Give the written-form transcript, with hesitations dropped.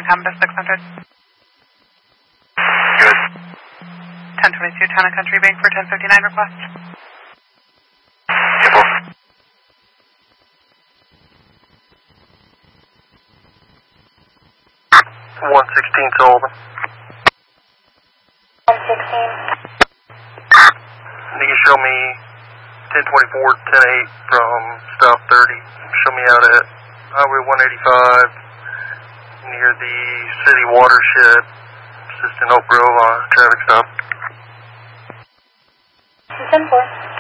Combo 600. Good. 1022 Town and Country Bank for 1059 request. Yeah, boss. 116 Sullivan. 116. Can you show me 1024, 108 from stop 30? Show me out at Highway 185 near the city watershed, just in Oak Grove on a traffic stop. 10-4.